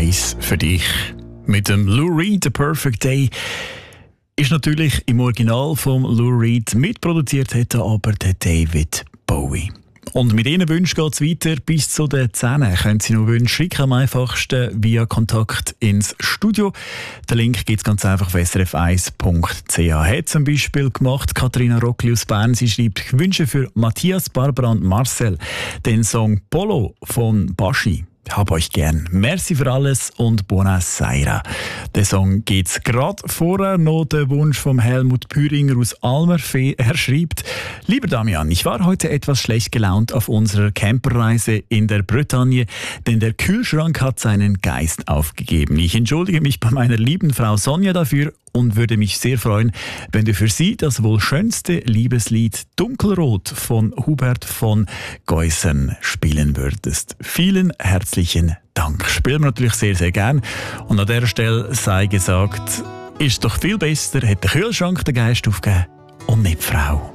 1 für dich. Mit dem Lou Reed, The Perfect Day, ist natürlich im Original vom Lou Reed mitproduziert, hätte aber der David Bowie. Und mit Ihren Wünschen geht es weiter bis zu den 10. Können Sie noch Wünsche schicken, am einfachsten via Kontakt ins Studio. Den Link gibt es ganz einfach auf srf1.ch. Hat zum Beispiel gemacht Katharina Rockli aus Bern. Sie schreibt Wünsche für Matthias, Barbara und Marcel. Den Song Polo von Baschi. Hab euch gern. Merci für alles und buona sera. Der Song geht's gerade vorher noch der Wunsch vom Helmut Püringer aus Almerfee. Er schreibt: Lieber Damian, ich war heute etwas schlecht gelaunt auf unserer Camperreise in der Bretagne, denn der Kühlschrank hat seinen Geist aufgegeben. Ich entschuldige mich bei meiner lieben Frau Sonja dafür und würde mich sehr freuen, wenn du für sie das wohl schönste Liebeslied Dunkelrot von Hubert von Geusern spielen würdest. Vielen herzlichen Dank. Spielen wir natürlich sehr, sehr gern. Und an dieser Stelle sei gesagt, ist doch viel besser, hat der Kühlschrank den Geist aufgegeben und nicht die Frau.